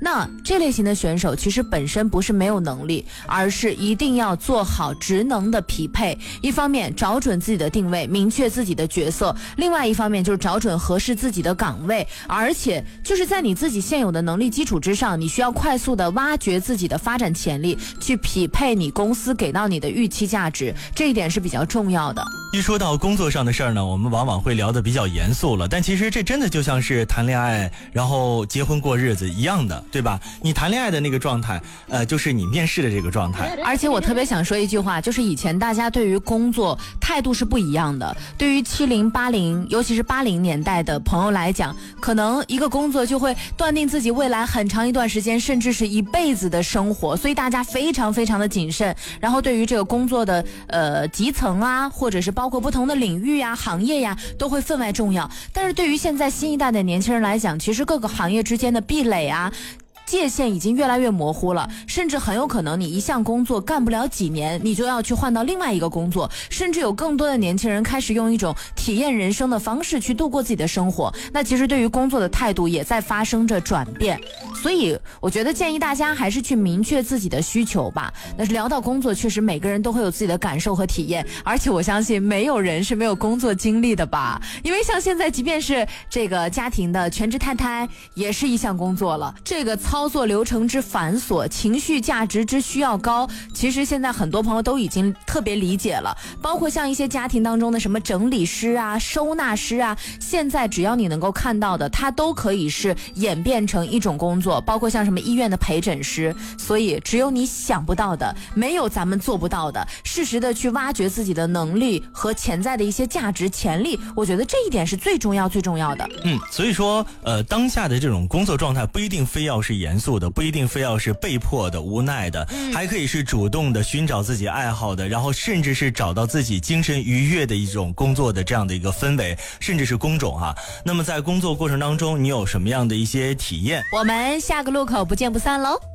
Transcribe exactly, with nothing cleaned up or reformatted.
那这类型的选手其实本身不是没有能力，而是一定要做好职能的匹配。一方面找准自己的定位，明确自己的角色，另外一方面就是找准合适自己的岗位，而且就是在你自己现有的能力基础之上，你需要快速的挖掘自己的发展潜力，去匹配你公司给到你的预期价值，这一点是比较重要的。 一说到工作上的事儿呢，我们往往会聊得比较严肃了，但其实这真的就像是谈恋爱然后结婚过日子一样的，对吧？你谈恋爱的那个状态呃，就是你面试的这个状态。 而且我特别想说一句话，就是以前大家对于工作态度是不一样的。对于七零八零尤其是八零年代的朋友来讲，可能一个工作就会断定自己未来很长一段时间甚至是一辈子的生活，所以大家非常非常的谨慎，然后对于这个工作的呃基层啊，或者是包括不同的领域啊行业呀，都会分外重要。但是对于现在新一代的年轻人来讲，其实各个行业之间的壁垒啊界限已经越来越模糊了，甚至很有可能你一项工作干不了几年，你就要去换到另外一个工作，甚至有更多的年轻人开始用一种体验人生的方式去度过自己的生活。那其实对于工作的态度也在发生着转变，所以我觉得建议大家还是去明确自己的需求吧。但是聊到工作，确实每个人都会有自己的感受和体验，而且我相信没有人是没有工作经历的吧，因为像现在即便是这个家庭的全职太太也是一项工作了，这个操作流程之繁琐，情绪价值之需要高，其实现在很多朋友都已经特别理解了。包括像一些家庭当中的什么整理师啊、收纳师啊，现在只要你能够看到的，它都可以是演变成一种工作，包括像什么医院的陪诊师。所以只有你想不到的，没有咱们做不到的，适时的去挖掘自己的能力和潜在的一些价值潜力，我觉得这一点是最重要最重要的。 嗯，所以说呃，当下的这种工作状态不一定非要是严肃的，不一定非要是被迫的、无奈的，嗯、还可以是主动的寻找自己爱好的，然后甚至是找到自己精神愉悦的一种工作的这样的一个氛围，甚至是工种哈。那么在工作过程当中，你有什么样的一些体验？ 我们下个路口不见不散喽。